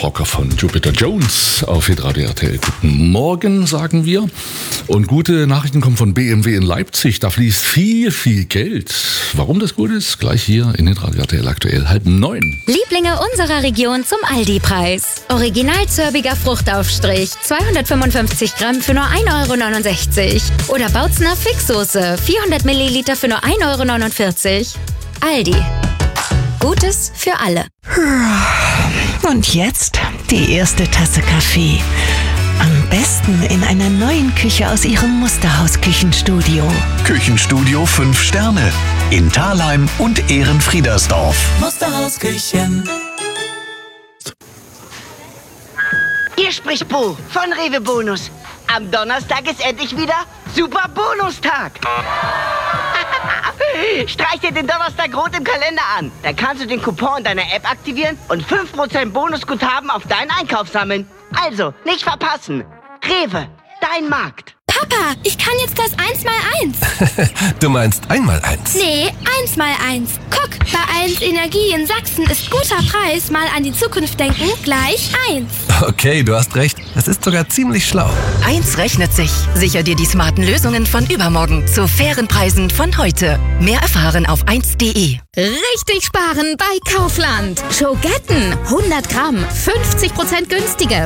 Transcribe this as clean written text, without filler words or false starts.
Rocker von Jupiter Jones auf Hitradio RTL. Guten Morgen, sagen wir. Und gute Nachrichten kommen von BMW in Leipzig. Da fließt viel, viel Geld. Warum das gut ist, gleich hier in Hitradio RTL aktuell 8:30. Lieblinge unserer Region zum Aldi-Preis. Original zörbiger Fruchtaufstrich, 255 Gramm für nur 1,69 €. Oder Bautzner Fixsoße, 400 Milliliter für nur 1,49 €. Aldi. Gutes für alle. Und jetzt die erste Tasse Kaffee. Am besten in einer neuen Küche aus Ihrem Musterhaus-Küchenstudio. Küchenstudio 5 Sterne in Thalheim und Ehrenfriedersdorf. Musterhaus Küchen. Hier spricht Bo von Rewe Bonus. Am Donnerstag ist endlich wieder Super Bonustag. Streich dir den Donnerstag rot im Kalender an. Da kannst du den Coupon in deiner App aktivieren und 5% Bonusguthaben auf deinen Einkauf sammeln. Also, nicht verpassen. Rewe, dein Markt. Papa, ich kann jetzt das 1x1. Du meinst 1x1? Nee, 1x1. Guck, bei 1 Energie in Sachsen ist guter Preis, mal an die Zukunft denken, gleich 1. Okay, du hast recht. Das ist sogar ziemlich schlau. 1 rechnet sich. Sicher dir die smarten Lösungen von übermorgen zu fairen Preisen von heute. Mehr erfahren auf 1.de. Richtig sparen bei Kaufland. Schogetten, 100 Gramm, 50% günstiger.